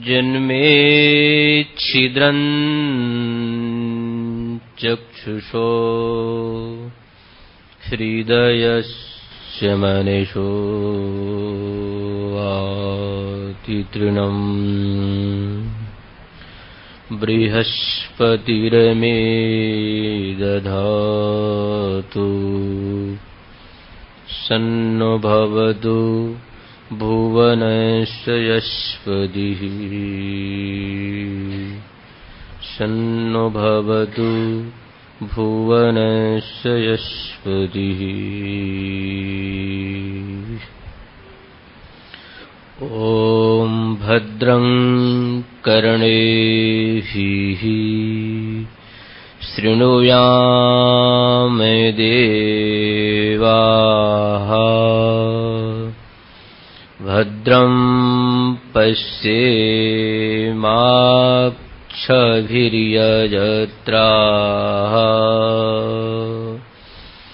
जन्मेच्छिद्रं चक्षुषो हृदयस्य मनीषो आतितृणम् बृहस्पतिर्मे दधातु सन्नो भवतु भुवनस्य यस्पतिः सन्नो भवतु भुवनस्य यस्पतिः। ॐ भद्रं कर्णेभिः शृणुयाम देवाः भद्रं पश्येमाक्षभिर्यजत्राः